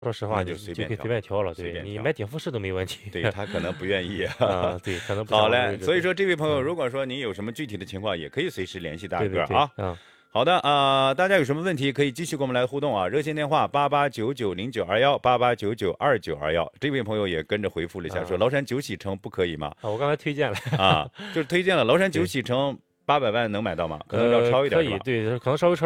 说实话， 那就你就可以随便挑， 随便挑了。对你随便挑。 买顶复式都没问题。 对他可能不愿意。 啊，对，可能不想好嘞， 往这位置。对， 所以说这位朋友， 嗯， 如果说您有什么具体的情况，也可以随时联系大对对对， 个啊。 嗯， 好的大家有什么问题可以继续跟我们来互动啊，热线电话8899092188992921，这位朋友也跟着回复了一下，说啊崂山九喜城不可以吗？ 啊，我刚才推荐了。 啊，就是推荐了崂山九对， 喜城800万能买到吗？可能要超一点是吧？ 可以，对，可能稍微超。